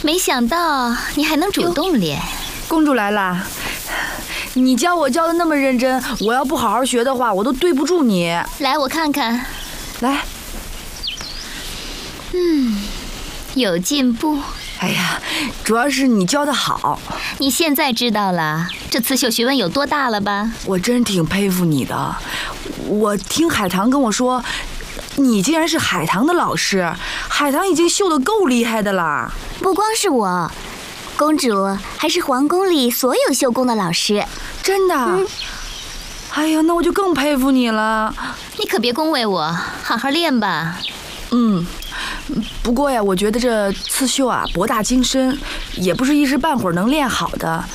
没想到你还能主动练。 公主来啦！你教我教的那么认真，我要不好好学的话，我都对不住你。 来，我看看。 来。 有进步。 哎呀，主要是你教的好。 你现在知道了这刺绣学问有多大了吧？ 我真挺佩服你的。我听海棠跟我说，你竟然是海棠的老师。海棠已经绣得够厉害的啦。 不光是我，公主还是皇宫里所有绣工的老师。 真的？哎呀，那我就更佩服你了。 你可别恭维我，好好练吧。 不过呀，我觉得这刺绣啊博大精深，也不是一时半会儿能练好的。